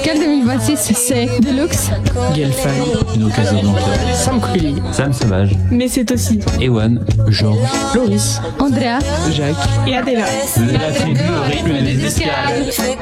Escale 2026, c'est Deluxe, Gelfan, Ino Casablanca, Sam Quilly, Sam Sauvage, mais c'est aussi Ewan, Georges, Loris, Andrea, Jacques, et Adela. La tribu au rythme des escales.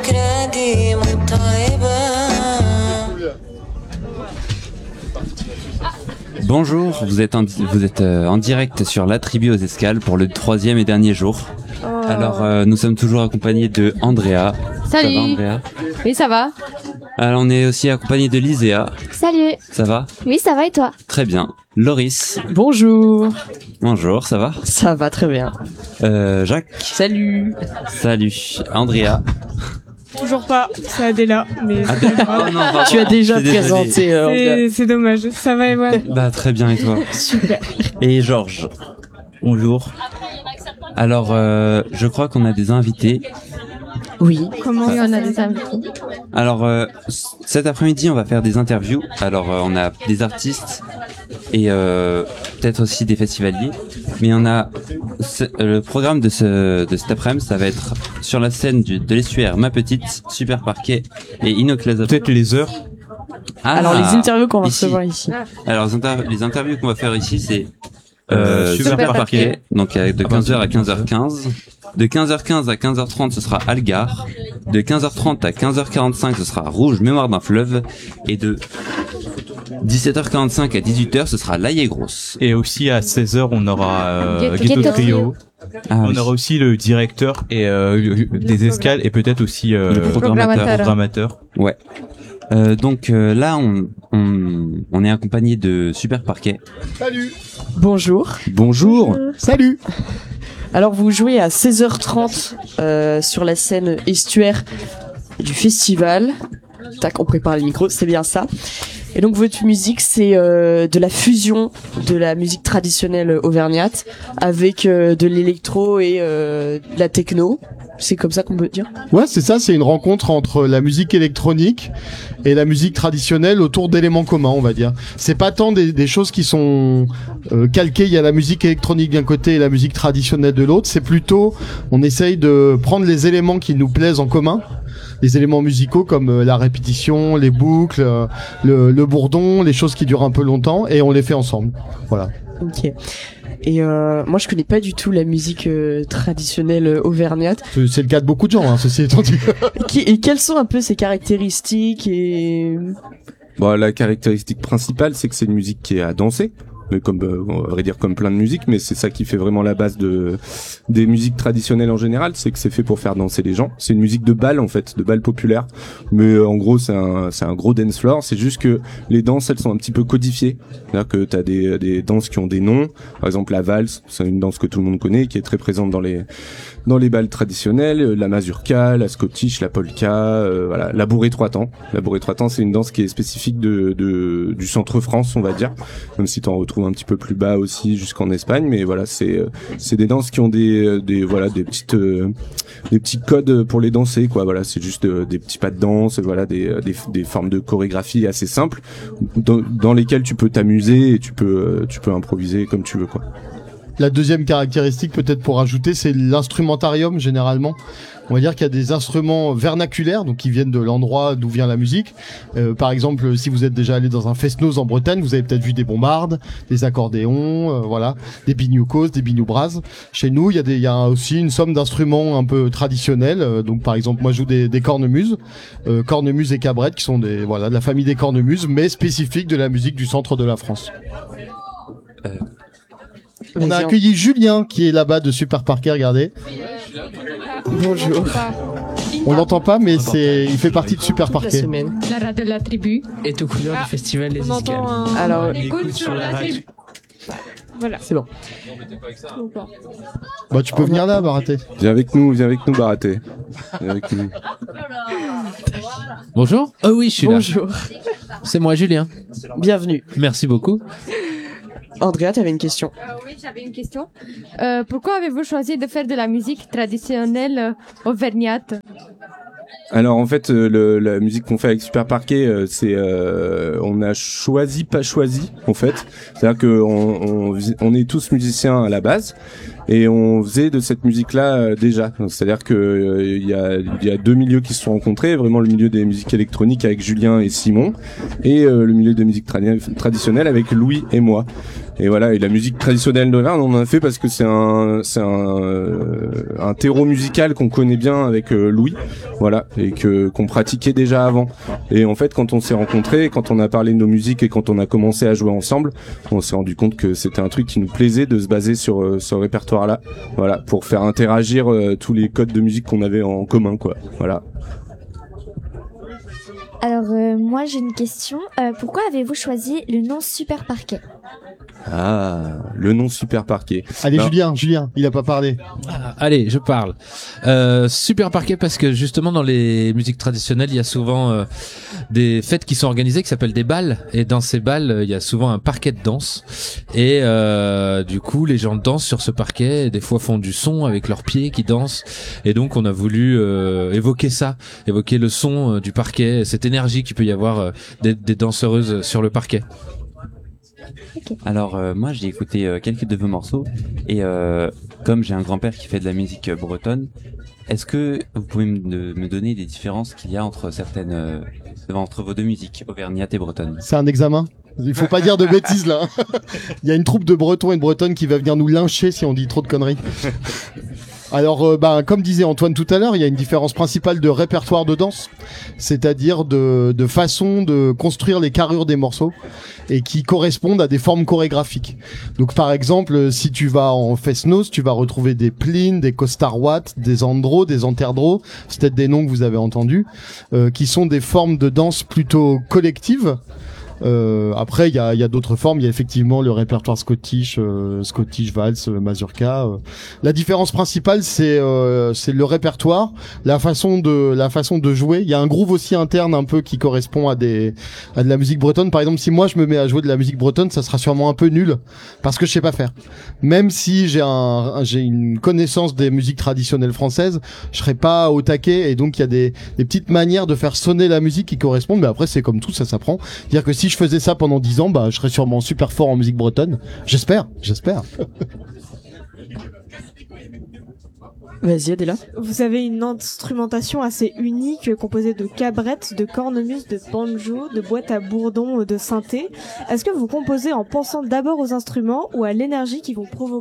Bonjour, vous êtes en direct sur la tribu aux escales pour le 3e et dernier jour. Alors nous sommes toujours accompagnés de Andrea. Salut. Ça va Andrea? Oui, ça va. Alors on est aussi accompagné de Liséa. Salut. Ça va? Oui, ça va et toi? Très bien. Loris. Bonjour. Bonjour, ça va? Ça va très bien. Jacques. Salut. Salut. Andrea. Toujours pas, c'est Adela, mais Ah, oh non, pardon. tu as déjà Je suis désolé. présenté. C'est dommage. Ça va Ewan? Bah très bien, et toi? Super. Et Georges. Bonjour. Alors je crois qu'on a des invités. Oui. Comment on a des invités? Alors cet après-midi on va faire des interviews. Alors on a des artistes et peut-être aussi des festivaliers. Mais on a le programme de cet après-midi, ça va être sur la scène de l'estuaire Ma Petite, Super Parquet et Inoclasa. Peut-être les heures. Alors les interviews qu'on va ici. recevoir ici. Alors les interviews qu'on va faire ici c'est Super Parquet, donc de 15h à 15h15. De 15h15 à 15h30 ce sera Algar. De 15h30 à 15h45 ce sera Rouge Mémoire d'un fleuve. Et de 17h45 à 18h ce sera L'Aïe Grosse. Et aussi à 16h, on aura Ghetto Ghetto Trio. Trio. Ah, On oui. aura aussi le directeur et des escales et peut-être aussi Le programmateur. programmateur. Ouais. Donc là on est accompagné de Super Parquet. Salut. Bonjour. Bonjour. Salut. Alors vous jouez à 16h30 sur la scène estuaire du festival. Tac, on prépare les micros, c'est bien ça. Et donc votre musique, c'est de la fusion de la musique traditionnelle auvergnate avec de l'électro et de la techno. C'est comme ça qu'on peut dire. Ouais, c'est ça, c'est une rencontre entre la musique électronique et la musique traditionnelle autour d'éléments communs, on va dire. C'est pas tant des choses qui sont calquées, il y a la musique électronique d'un côté et la musique traditionnelle de l'autre, c'est plutôt, on essaye de prendre les éléments qui nous plaisent en commun, les éléments musicaux comme la répétition, les boucles, le bourdon, les choses qui durent un peu longtemps, et on les fait ensemble. Voilà. Ok. Et moi je connais pas du tout la musique traditionnelle auvergnate. C'est le cas de beaucoup de gens, hein, ceci étant dit. Et quelles sont un peu ses caractéristiques et... Bon, la caractéristique principale, c'est que c'est une musique qui est à danser. Mais comme, on va dire comme plein de musiques, mais c'est ça qui fait vraiment la base des musiques traditionnelles en général, c'est que c'est fait pour faire danser les gens. C'est une musique de bal, en fait, de bal populaire. Mais en gros, c'est un gros dance floor. C'est juste que les danses, elles sont un petit peu codifiées. C'est-à-dire que t'as des danses qui ont des noms. Par exemple, la valse, c'est une danse que tout le monde connaît, qui est très présente dans les bals traditionnels. La mazurka, la scottish, la polka, voilà. La bourrée trois temps. La bourrée trois temps, c'est une danse qui est spécifique du centre France, on va dire. Même si t'en retrouves un petit peu plus bas aussi jusqu'en Espagne, mais voilà, c'est des danses qui ont des petits codes pour les danser, quoi. Voilà, c'est juste des petits pas de danse, voilà, des formes de chorégraphie assez simples dans lesquelles tu peux t'amuser et tu peux improviser comme tu veux, quoi. La deuxième caractéristique, peut-être pour ajouter, c'est l'instrumentarium, généralement. On va dire qu'il y a des instruments vernaculaires, donc qui viennent de l'endroit d'où vient la musique. Par exemple, si vous êtes déjà allé dans un fest-noz en Bretagne, vous avez peut-être vu des bombardes, des accordéons, voilà, des biniocos, des biniobras. Chez nous, il y a aussi une somme d'instruments un peu traditionnels. Donc, par exemple, moi, je joue des cornemuses, cornemuses et cabrettes, qui sont de la famille des cornemuses, mais spécifiques de la musique du centre de la France. On a accueilli Julien qui est là-bas de Super Parquet, regardez. Bonjour. On l'entend pas, mais il fait partie de Super La Parquet. semaine. La radio de la tribu. est aux couleurs du festival des escales. Alors, Écoute sur la tribu. Voilà. c'est bon. Bah, tu peux venir là, Baraté. Viens avec nous, Baraté. Viens avec nous. Bonjour. Oh oui, je suis là. Bonjour. C'est moi, Julien. Bienvenue. Merci beaucoup. Andrea, tu avais une question. Oui, j'avais une question. Pourquoi avez-vous choisi de faire de la musique traditionnelle auvergnate? Alors en fait, la musique qu'on fait avec Super Parquet, on a choisi, pas choisi en fait. C'est-à-dire que on est tous musiciens à la base et on faisait de cette musique-là déjà. C'est-à-dire que il y a deux milieux qui se sont rencontrés, vraiment le milieu des musiques électroniques avec Julien et Simon, et le milieu de musique traditionnelle avec Louis et moi. Et voilà, et la musique traditionnelle de l'Inde, on en a fait parce que c'est un terreau musical qu'on connaît bien avec Louis, voilà, et qu'on pratiquait déjà avant. Et en fait, quand on s'est rencontrés, quand on a parlé de nos musiques et quand on a commencé à jouer ensemble, on s'est rendu compte que c'était un truc qui nous plaisait de se baser sur ce répertoire-là, voilà, pour faire interagir tous les codes de musique qu'on avait en commun, quoi. Voilà. Alors moi j'ai une question. Pourquoi avez-vous choisi le nom Super Parquet ? Ah, le nom Super Parquet. Allez, Alors, Julien, il a pas parlé. Allez, je parle. Super Parquet parce que justement dans les musiques traditionnelles, il y a souvent des fêtes qui sont organisées qui s'appellent des balles, et dans ces balles, il y a souvent un parquet de danse, et du coup les gens dansent sur ce parquet, et des fois font du son avec leurs pieds qui dansent, et donc on a voulu évoquer le son du parquet, cette énergie qu'il peut y avoir des danseuses sur le parquet. Okay. Alors moi j'ai écouté quelques de vos morceaux et comme j'ai un grand-père qui fait de la musique bretonne, est-ce que vous pouvez me donner des différences qu'il y a entre entre vos deux musiques, auvergnate et bretonne? C'est un examen. Il faut pas dire de bêtises là. Il y a une troupe de Bretons et de Bretonnes qui va venir nous lyncher si on dit trop de conneries. Alors, comme disait Antoine tout à l'heure, il y a une différence principale de répertoire de danse, c'est-à-dire de façon de construire les carrures des morceaux et qui correspondent à des formes chorégraphiques. Donc, par exemple, si tu vas en Fest-Noz, tu vas retrouver des plines, des Costarwat, des andros, des anterdros, c'est peut-être des noms que vous avez entendus, qui sont des formes de danse plutôt collectives. Après il y a d'autres formes, il y a effectivement le répertoire Scottish Vals, Mazurka. La différence principale c'est le répertoire, la façon de jouer. Il y a un groove aussi interne un peu qui correspond à de la musique bretonne. Par exemple, si moi je me mets à jouer de la musique bretonne, ça sera sûrement un peu nul parce que je sais pas faire. Même si j'ai une connaissance des musiques traditionnelles françaises, je serai pas au taquet, et donc il y a des petites manières de faire sonner la musique qui correspondent, mais après c'est comme tout, ça s'apprend. C'est-à-dire que si je faisais ça pendant 10 ans, je serais sûrement super fort en musique bretonne. J'espère. Vas-y, Adela. Vous avez une instrumentation assez unique composée de cabrettes, de cornemuse, de banjo, de boîte à bourdon, de synthé. Est-ce que vous composez en pensant d'abord aux instruments ou à l'énergie qu'ils vont provoquer ?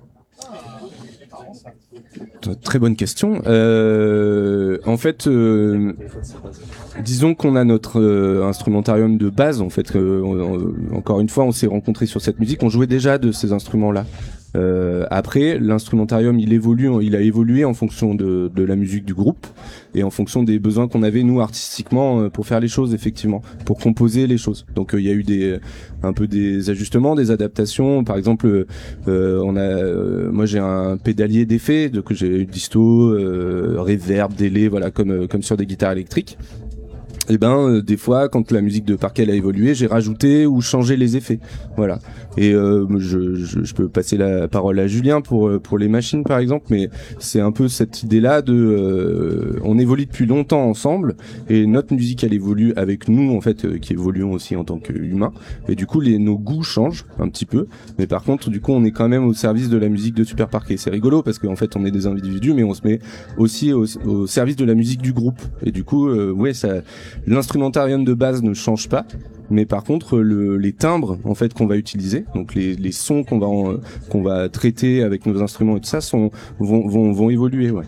Très bonne question. En fait, disons qu'on a notre instrumentarium de base. En fait, encore une fois, on s'est rencontrés sur cette musique. On jouait déjà de ces instruments-là. Après, l'instrumentarium, il a évolué en fonction de la musique du groupe et en fonction des besoins qu'on avait nous artistiquement pour faire les choses, effectivement, pour composer les choses. Donc il y a eu un peu des ajustements, des adaptations. Par exemple, moi j'ai un pédalier d'effet, donc j'ai eu disto, reverb, délai, voilà, comme sur des guitares électriques. Et des fois, quand la musique de Parquet a évolué, j'ai rajouté ou changé les effets, voilà. Et je peux passer la parole à Julien pour les machines par exemple, mais c'est un peu cette idée-là on évolue depuis longtemps ensemble et notre musique elle évolue avec nous en fait, qui évoluons aussi en tant qu'humains. Et du coup nos goûts changent un petit peu, mais par contre du coup on est quand même au service de la musique de Super Parquet. C'est rigolo parce qu'en fait on est des individus, mais on se met aussi au service de la musique du groupe. Et du coup l'instrumentarium de base ne change pas, mais par contre les timbres en fait qu'on va utiliser, donc les sons qu'on va traiter avec nos instruments et tout ça vont évoluer, ouais.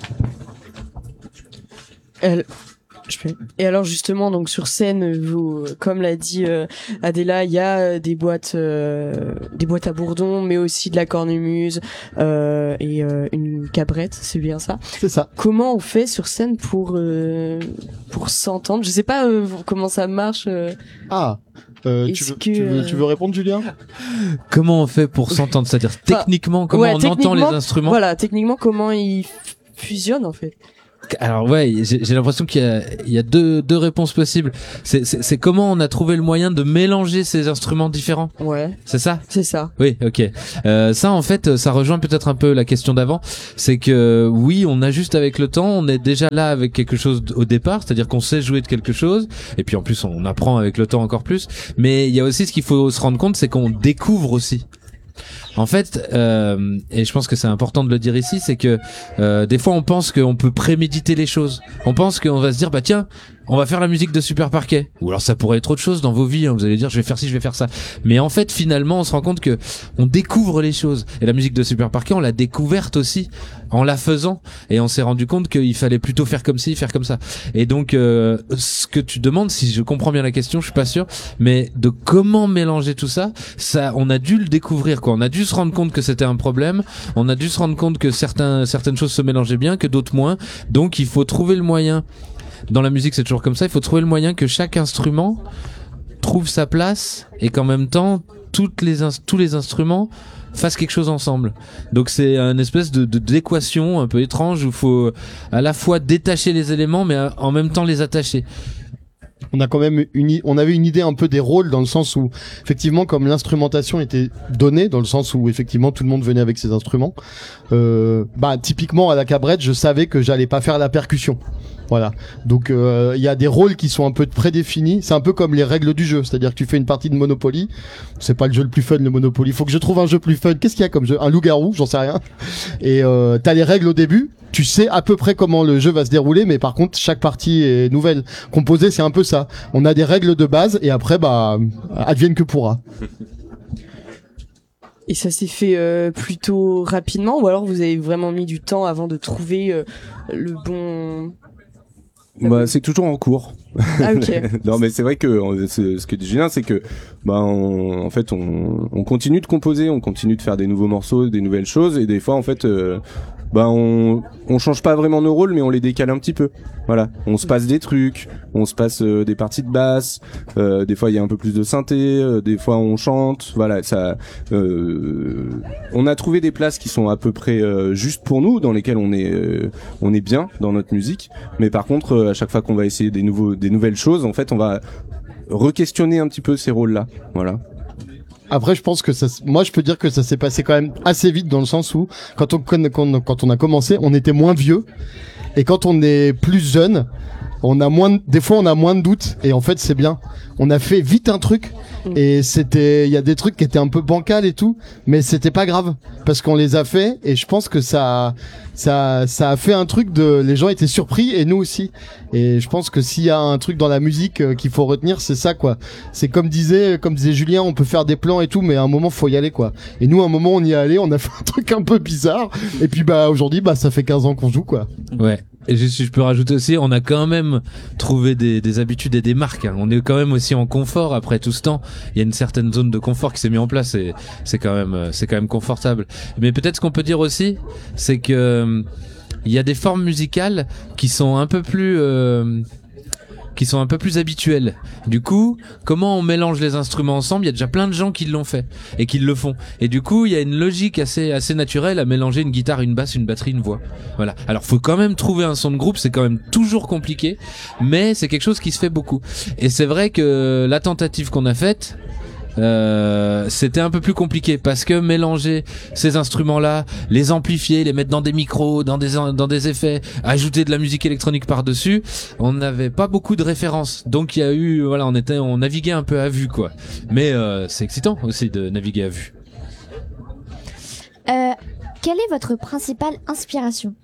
Et alors justement, donc sur scène, vous, comme l'a dit Adela, il y a des boîtes à bourdon, mais aussi de la cornemuse et une cabrette, c'est bien ça? C'est ça. Comment on fait sur scène pour s'entendre? Je sais pas comment ça marche. Tu veux répondre, Julien? Comment on fait pour s'entendre? C'est-à-dire techniquement, comment on entend les instruments? Voilà, techniquement, comment ils fusionnent en fait. Alors j'ai l'impression qu'il y a deux réponses possibles. C'est comment on a trouvé le moyen de mélanger ces instruments différents. Ouais. C'est ça? C'est ça. Oui, ok. Ça en fait, ça rejoint peut-être un peu la question d'avant. C'est que oui, on ajuste avec le temps. On est déjà là avec quelque chose au départ, c'est-à-dire qu'on sait jouer de quelque chose. Et puis en plus, on apprend avec le temps encore plus. Mais il y a aussi ce qu'il faut se rendre compte, c'est qu'on découvre aussi. En fait, et je pense que c'est important de le dire ici, c'est que des fois on pense qu'on peut préméditer les choses. On pense qu'on va se dire bah tiens, on va faire la musique de Super Parquet. Ou alors ça pourrait être autre chose dans vos vies, hein. Vous allez dire je vais faire ci, je vais faire ça. Mais en fait finalement on se rend compte que on découvre les choses. Et la musique de Super Parquet on l'a découverte aussi en la faisant. Et on s'est rendu compte qu'il fallait plutôt faire comme ci, faire comme ça. Et donc ce que tu demandes, si je comprends bien la question, je suis pas sûr, mais de comment mélanger tout ça, on a dû le découvrir quoi. On a dû se rendre compte que c'était un problème. On a dû se rendre compte que certaines choses se mélangeaient bien, que d'autres moins. Donc il faut trouver le moyen. Dans la musique, c'est toujours comme ça. Il faut trouver le moyen que chaque instrument trouve sa place et qu'en même temps, tous les instruments fassent quelque chose ensemble. Donc c'est une espèce d'équation un peu étrange où il faut à la fois détacher les éléments, mais en même temps les attacher. On a quand même on avait une idée un peu des rôles dans le sens où effectivement comme l'instrumentation était donnée dans le sens où effectivement tout le monde venait avec ses instruments, typiquement à la cabrette je savais que j'allais pas faire la percussion. Voilà. Donc il y a des rôles qui sont un peu prédéfinis. C'est un peu comme les règles du jeu. C'est-à-dire que tu fais une partie de Monopoly. C'est pas le jeu le plus fun, le Monopoly. Faut que je trouve un jeu plus fun. Qu'est-ce qu'il y a comme jeu? Un loup-garou, j'en sais rien. Et t'as les règles au début. Tu sais à peu près comment le jeu va se dérouler, mais par contre chaque partie est nouvelle. Composée, c'est un peu ça. On a des règles de base et après advienne que pourra. Et ça s'est fait plutôt rapidement, ou alors vous avez vraiment mis du temps avant de trouver le bon... C'est toujours en cours. Ah, ok. Non, mais c'est vrai que ce que dit Julien, c'est que en fait on continue de composer, on continue de faire des nouveaux morceaux, des nouvelles choses, et des fois en fait on change pas vraiment nos rôles, mais on les décale un petit peu. Voilà, on se passe des trucs, on se passe des parties de basse, des fois il y a un peu plus de synthé, des fois on chante. Voilà, ça. On a trouvé des places qui sont à peu près justes pour nous, dans lesquelles on est bien dans notre musique. Mais par contre, à chaque fois qu'on va essayer des nouvelles choses, en fait, on va re-questionner un petit peu ces rôles-là. Voilà. Après, je pense que moi, je peux dire que ça s'est passé quand même assez vite dans le sens où, quand on a commencé, on était moins vieux. Et quand on est plus jeune, des fois, on a moins de doutes. Et en fait, c'est bien. On a fait vite un truc. Et il y a des trucs qui étaient un peu bancals et tout, mais c'était pas grave. Parce qu'on les a fait, et je pense que ça a fait un truc les gens étaient surpris, et nous aussi. Et je pense que s'il y a un truc dans la musique qu'il faut retenir, c'est ça, quoi. C'est comme disait Julien, on peut faire des plans et tout, mais à un moment, faut y aller, quoi. Et nous, à un moment, on y est allé, on a fait un truc un peu bizarre. Et puis, aujourd'hui, ça fait 15 ans qu'on joue, quoi. Ouais. Et je peux rajouter aussi, on a quand même trouvé des habitudes et des marques, hein. On est quand même aussi en confort après tout ce temps. Il y a une certaine zone de confort qui s'est mise en place et c'est quand même confortable. Mais peut-être ce qu'on peut dire aussi, c'est que il y a des formes musicales qui sont un peu plus habituelles. Du coup, comment on mélange les instruments ensemble? Il y a déjà plein de gens qui l'ont fait et qui le font. Et du coup, il y a une logique assez naturelle à mélanger une guitare, une basse, une batterie, une voix. Voilà. Alors, faut quand même trouver un son de groupe, c'est quand même toujours compliqué, mais c'est quelque chose qui se fait beaucoup. Et c'est vrai que la tentative qu'on a faite, c'était un peu plus compliqué parce que mélanger ces instruments-là, les amplifier, les mettre dans des micros, dans des effets, ajouter de la musique électronique par-dessus, on n'avait pas beaucoup de références. Donc il y a eu, on naviguait un peu à vue, quoi. Mais c'est excitant aussi de naviguer à vue. Quelle est votre principale inspiration?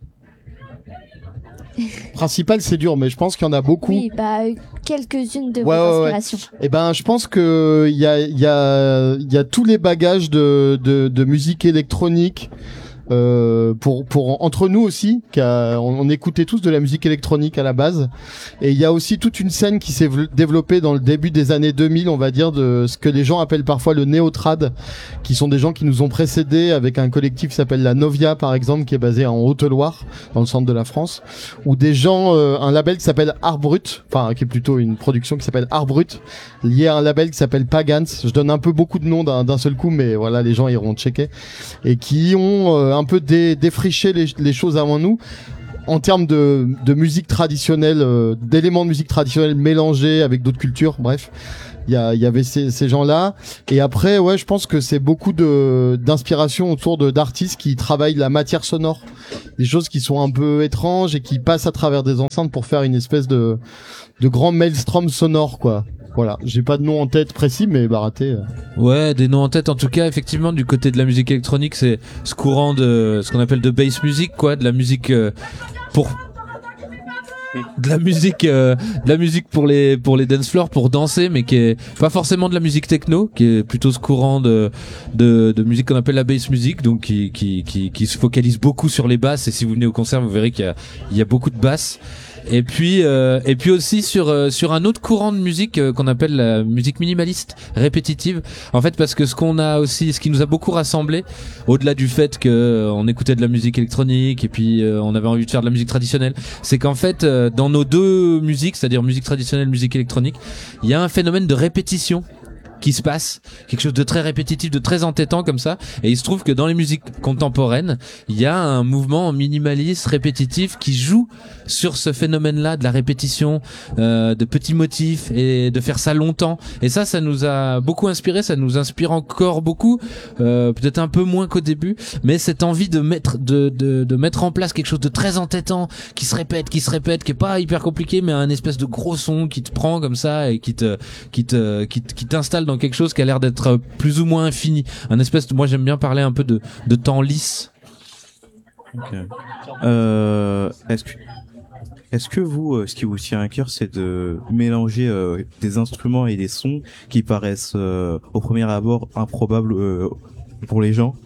Principal, c'est dur, mais je pense qu'il y en a beaucoup. Oui, quelques-unes de vos inspirations. Ouais. Et je pense que il y a tous les bagages de musique électronique. Pour entre nous aussi, on écoutait tous de la musique électronique à la base, et il y a aussi toute une scène qui s'est développée dans le début des années 2000, on va dire, de ce que les gens appellent parfois le néo-trad, qui sont des gens qui nous ont précédés, avec un collectif qui s'appelle la Novia par exemple, qui est basé en Haute-Loire, dans le centre de la France, ou des gens, un label qui s'appelle Art Brut, qui est plutôt une production qui s'appelle Art Brut, lié à un label qui s'appelle Pagans. Je donne un peu beaucoup de noms d'un seul coup, mais voilà, les gens iront checker, et qui ont un peu défricher les choses avant nous en termes de musique traditionnelle, d'éléments de musique traditionnelle mélangés avec d'autres cultures. Bref, il y avait ces gens-là, et après je pense que c'est beaucoup d'inspiration autour d'artistes qui travaillent la matière sonore, des choses qui sont un peu étranges et qui passent à travers des enceintes pour faire une espèce de grand maelstrom sonore, quoi. Voilà, j'ai pas de nom en tête précis, mais Baraté. Ouais, des noms en tête. En tout cas, effectivement, du côté de la musique électronique, c'est ce courant de ce qu'on appelle de bass music, quoi, de la musique pour de la musique pour les dance floors, pour danser, mais qui est pas forcément de la musique techno, qui est plutôt ce courant de musique qu'on appelle la bass music, donc qui se focalise beaucoup sur les basses. Et si vous venez au concert, vous verrez qu'il y a beaucoup de basses. Et puis aussi sur un autre courant de musique qu'on appelle la musique minimaliste répétitive, en fait, parce que ce qui nous a beaucoup rassemblé, au-delà du fait que on écoutait de la musique électronique et puis on avait envie de faire de la musique traditionnelle, c'est qu'en fait dans nos deux musiques, c'est-à-dire musique traditionnelle, musique électronique, il y a un phénomène de répétition qui se passe, quelque chose de très répétitif, de très entêtant comme ça. Et il se trouve que dans les musiques contemporaines, il y a un mouvement minimaliste, répétitif, qui joue sur ce phénomène-là de la répétition, de petits motifs et de faire ça longtemps. Et ça nous a beaucoup inspiré, ça nous inspire encore beaucoup, peut-être un peu moins qu'au début, mais cette envie de mettre en place quelque chose de très entêtant, qui se répète, qui est pas hyper compliqué, mais un espèce de gros son qui te prend comme ça et qui t'installe dans quelque chose qui a l'air d'être plus ou moins infini, moi j'aime bien parler un peu de temps lisse. Okay. Est-ce que vous, ce qui vous tient à cœur, c'est de mélanger des instruments et des sons qui paraissent au premier abord improbables pour les gens?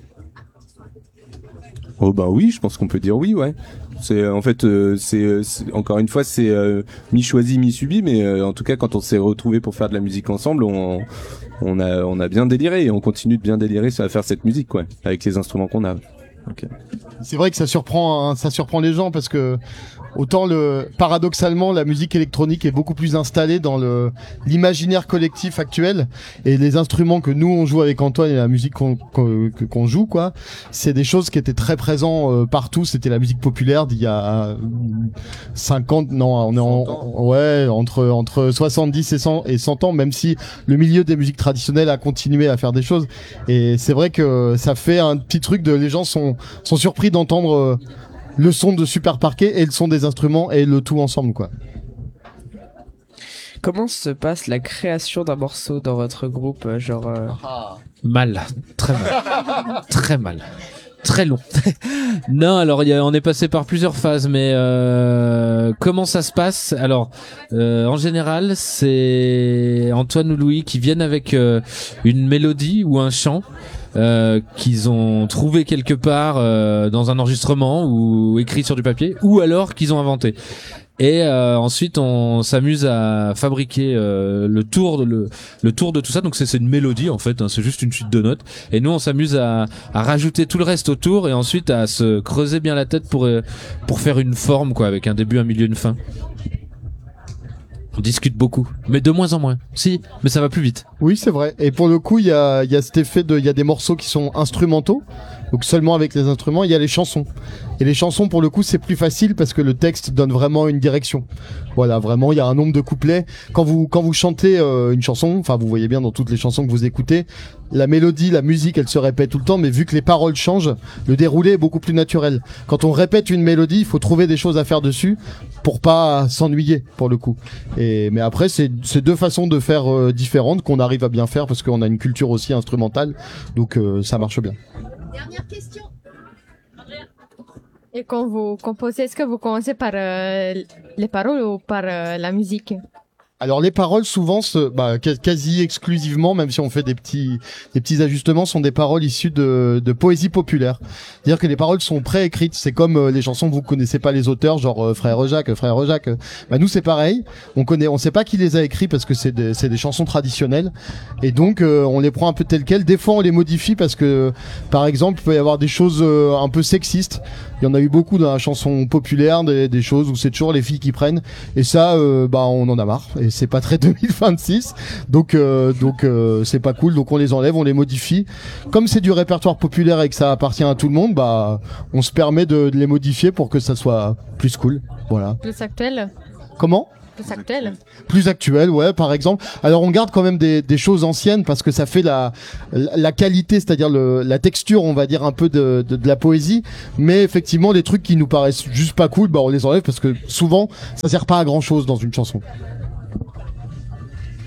Oh bah oui, je pense qu'on peut dire oui, ouais. C'est en fait c'est encore une fois c'est mi-choisi mi-subi, mais en tout cas quand on s'est retrouvés pour faire de la musique ensemble, on a bien déliré et on continue de bien délirer à faire cette musique, quoi, avec les instruments qu'on a. Okay. C'est vrai que ça surprend les gens parce que autant paradoxalement la musique électronique est beaucoup plus installée dans l'imaginaire collectif actuel, et les instruments que nous on joue avec Antoine et la musique qu'on joue, quoi, c'est des choses qui étaient très présents partout. C'était la musique populaire d'il y a 50, non, on est entre 70 et 100 ans, même si le milieu des musiques traditionnelles a continué à faire des choses. Et c'est vrai que ça fait un petit truc les gens sont surpris d'entendre le son de Super Parquet et le son des instruments et le tout ensemble, quoi. Comment se passe la création d'un morceau dans votre groupe, Mal, très mal, très mal, très long. Non, alors on est passé par plusieurs phases, mais comment ça se passe? Alors, en général, c'est Antoine ou Louis qui viennent avec une mélodie ou un chant qu'ils ont trouvé quelque part dans un enregistrement ou écrit sur du papier, ou alors qu'ils ont inventé. Et ensuite on s'amuse à fabriquer le tour de tout ça. Donc c'est une mélodie en fait, hein, c'est juste une suite de notes, et nous on s'amuse à rajouter tout le reste autour, et ensuite à se creuser bien la tête pour faire une forme, quoi, avec un début, un milieu, une fin. On discute beaucoup, mais de moins en moins. Si, mais ça va plus vite. Oui, c'est vrai. Et pour le coup, il y a cet effet il y a des morceaux qui sont instrumentaux, donc seulement avec les instruments. Il y a les chansons. Et les chansons, pour le coup, c'est plus facile parce que le texte donne vraiment une direction. Voilà, vraiment, il y a un nombre de couplets. Quand vous chantez une chanson, enfin, vous voyez bien dans toutes les chansons que vous écoutez, la mélodie, la musique, elle se répète tout le temps, mais vu que les paroles changent, le déroulé est beaucoup plus naturel. Quand on répète une mélodie, il faut trouver des choses à faire dessus pour pas s'ennuyer, pour le coup. Mais après, c'est deux façons de faire différentes qu'on arrive à bien faire parce qu'on a une culture aussi instrumentale, donc ça marche bien. Dernière question. Et quand vous composez, est-ce que vous commencez par les paroles ou par la musique? Alors les paroles souvent quasi exclusivement, même si on fait des petits ajustements, sont des paroles issues de poésie populaire. C'est-à-dire que les paroles sont préécrites, c'est comme les chansons vous connaissez pas les auteurs, genre Frère Jacques. Bah nous c'est pareil, on sait pas qui les a écrits parce que c'est des chansons traditionnelles, et donc on les prend un peu telles quelles. Des fois on les modifie parce que par exemple il peut y avoir des choses un peu sexistes. Il y en a eu beaucoup dans la chanson populaire, des choses où c'est toujours les filles qui prennent, et ça on en a marre. Et c'est pas très 2026, donc c'est pas cool, donc on les enlève, on les modifie. Comme c'est du répertoire populaire et que ça appartient à tout le monde, on se permet de les modifier pour que ça soit plus cool. Voilà. Plus actuel. Comment? Plus actuel. Plus actuel, ouais, par exemple. Alors on garde quand même des choses anciennes parce que ça fait la qualité, c'est-à-dire la texture, on va dire, un peu de la poésie. Mais effectivement, les trucs qui nous paraissent juste pas cool, on les enlève parce que souvent ça sert pas à grand chose dans une chanson.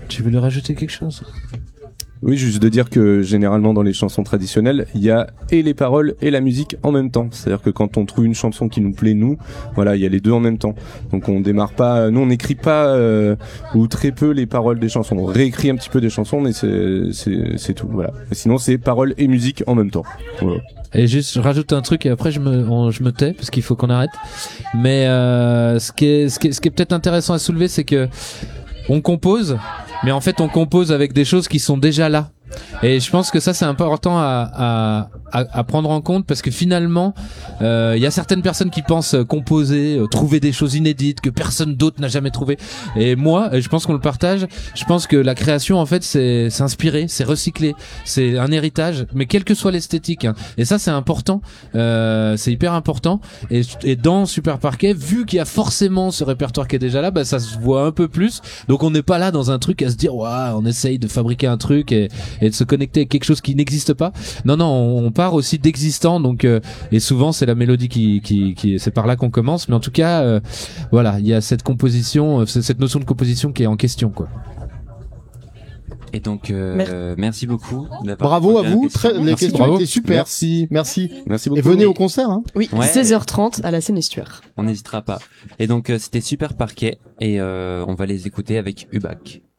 Tu veux lui rajouter quelque chose? Oui, juste de dire que généralement dans les chansons traditionnelles, il y a et les paroles et la musique en même temps. C'est-à-dire que quand on trouve une chanson qui nous plaît, nous, voilà, il y a les deux en même temps. Donc on démarre pas, nous on n'écrit pas ou très peu les paroles des chansons. On réécrit un petit peu des chansons, mais c'est tout. Voilà. Et sinon c'est paroles et musique en même temps. Voilà. Et juste, je rajoute un truc et après je me tais parce qu'il faut qu'on arrête. Mais ce qui est peut-être intéressant à soulever, c'est que on compose, mais en fait on compose avec des choses qui sont déjà là. Et je pense que ça c'est important à prendre en compte parce que finalement il y a certaines personnes qui pensent composer, trouver des choses inédites que personne d'autre n'a jamais trouvé. Et moi, je pense qu'on le partage. Je pense que la création en fait c'est s'inspirer, c'est recycler, c'est un héritage, mais quelle que soit l'esthétique. Hein. Et ça c'est important, c'est hyper important. Et dans Super Parquet, vu qu'il y a forcément ce répertoire qui est déjà là, bah ça se voit un peu plus. Donc on n'est pas là dans un truc à se dire waouh, on essaye de fabriquer un truc et de se connecter à quelque chose qui n'existe pas. Non, on part aussi d'existant. Donc et souvent c'est la mélodie qui c'est par là qu'on commence. Mais en tout cas, voilà, il y a cette composition, cette notion de composition qui est en question, quoi. Et donc, merci beaucoup. Bravo à vous. Les questions étaient super. Merci beaucoup. Et venez au concert, hein. Oui, Ouais. 16h30 à la scène Estuaire. On n'hésitera pas. Et donc, c'était Super Parquet et on va les écouter avec Ubac.